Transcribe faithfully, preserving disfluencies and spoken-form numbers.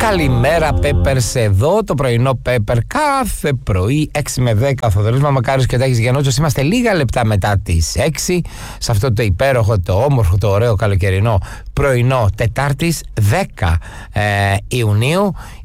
Καλημέρα Peppers, εδώ το πρωινό Pepper κάθε πρωί έξι με δέκα. Ο Θοδωρής Μαμακάρης και ο Τάκης Γιαννότσος. Είμαστε λίγα λεπτά μετά τις έξι σε αυτό το υπέροχο, το όμορφο, το ωραίο καλοκαιρινό πρωινό Τετάρτης δέκα ε, Ιουνίου.